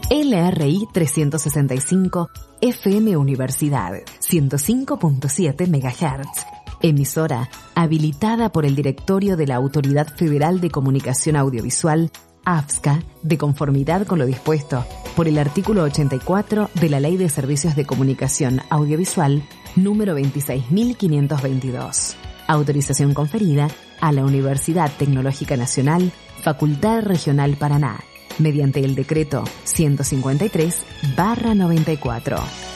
LRI 365 FM Universidad 105.7 MHz. Emisora habilitada por el Directorio de la Autoridad Federal de Comunicación Audiovisual, AFSCA, de conformidad con lo dispuesto por el artículo 84 de la Ley de Servicios de Comunicación Audiovisual número 26.522. Autorización conferida a la Universidad Tecnológica Nacional, Facultad Regional Paraná, mediante el decreto 153/94.